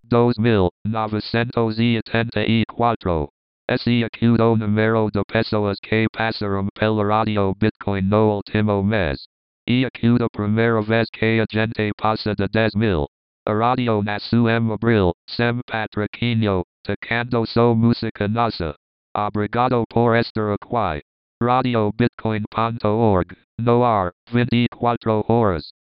2024. Esse acudo número de pessoas que passaram pela radio Bitcoin no último mês. E acuda primeira vez que a gente passa de 10,000. A radio nasceu em abril, sem patrocínio, tocando só música nossa. Obrigado por estar aqui. Radio Bitcoin.org, no ar, 24 horas.